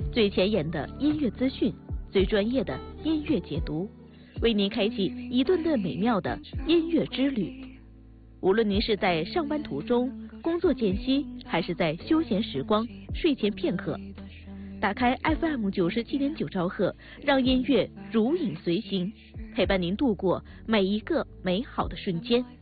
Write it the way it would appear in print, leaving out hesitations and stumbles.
最前沿的音乐资讯，最专业的音乐解读，为您开启一顿顿美妙的音乐之旅。无论您是在上班途中、工作间隙，还是在休闲时光、睡前片刻，打开 FM97.9兆赫，让音乐如影随形，陪伴您度过每一个美好的瞬间。